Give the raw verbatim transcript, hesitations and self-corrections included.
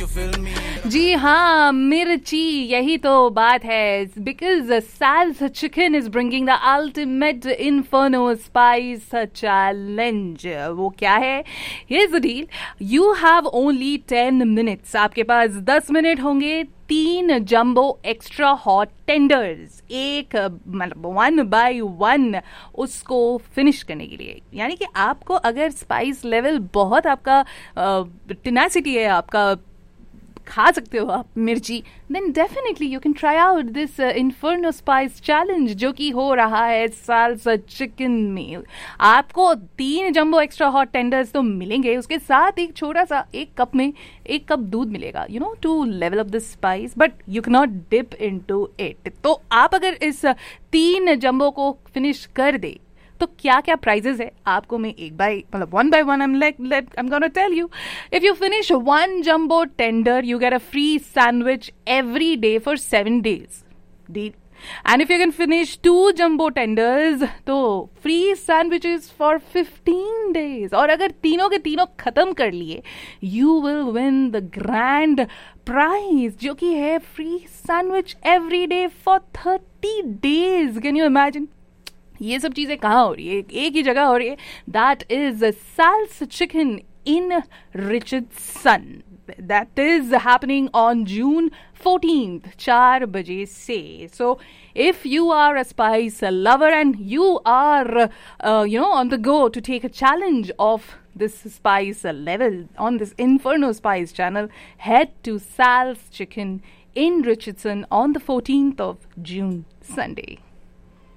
जी हाँ, मिर्ची, यही तो बात है. Because Sal's chicken is bringing the ultimate inferno spice challenge. वो क्या है? Here's the deal. You have only ten minutes. आपके पास दस मिनट होंगे तीन जंबो एक्स्ट्रा हॉट टेंडर्स, एक मतलब वन बाय वन उसको फिनिश करने के लिए. यानी कि आपको अगर स्पाइस लेवल बहुत आपका टिनासिटी है, आपका खा सकते हो आप मिर्ची, then definitely you can try out this inferno spice challenge जो कि हो रहा है Sal's चिकन में. आपको तीन जंबो एक्स्ट्रा हॉट टेंडर्स तो मिलेंगे, उसके साथ एक छोटा सा एक कप में एक कप दूध मिलेगा, you know, two level up the spice, but you can not dip into it. तो आप अगर इस तीन जंबो को फिनिश कर दे तो क्या क्या प्राइजेस है आपको मैं एक बाय मतलब one by one I am like late I am gonna tell you. If you finish one jumbo tender you get a free sandwich every day for seven days. Deal. And if you can finish to jumbo tenders तो free sandwiches for fifteen days. और अगर तीनों के तीनों खत्म कर लिए you will win the grand prize जो कि है free sandwich every day for thirty days. Can you imagine? ये सब चीजें कहाँ हो रही है? एक ही जगह हो रही है. That is Sal's chicken in Richardson. That is happening on June fourteenth, चार बजे से. So if you are a spice lover and you are you know on the go to take a challenge of this spice level on this Inferno Spice channel, head to Sal's Chicken in Richardson on the fourteenth of June, Sunday.